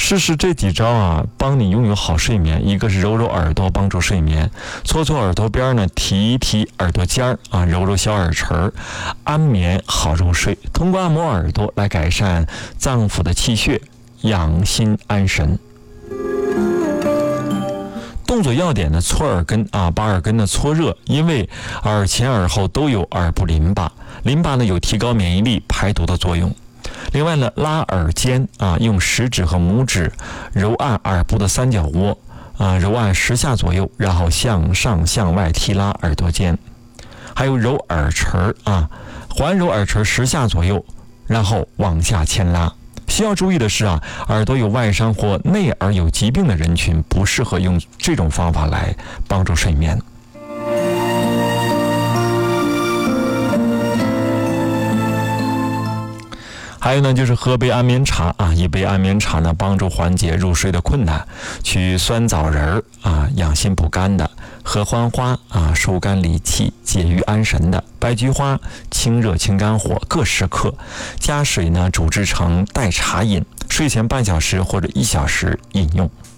试试这几招啊，帮你拥有好睡眠。一个是揉揉耳朵，帮助睡眠；搓搓耳朵边呢，提一提耳朵尖儿啊，揉揉小耳垂，安眠好入睡。通过按摩耳朵来改善脏腑的气血，养心安神。动作要点呢，搓耳根啊，把耳根呢搓热，因为耳前耳后都有耳部淋巴，淋巴呢有提高免疫力、排毒的作用。另外呢，拉耳尖啊，用食指和拇指揉按耳部的三角窝啊，揉按10下左右，然后向上向外提拉耳朵尖。还有揉耳垂啊，环揉耳垂10下左右，然后往下牵拉。需要注意的是啊，耳朵有外伤或内耳有疾病的人群不适合用这种方法来帮助睡眠。还有呢，就是喝杯安眠茶啊，一杯安眠茶呢，帮助缓解入睡的困难。取酸枣仁啊，养心补肝的；合欢花啊，疏肝理气、解郁安神的；白菊花清热清肝火，各10克，加水呢煮制成代茶饮，睡前半小时或者1小时饮用。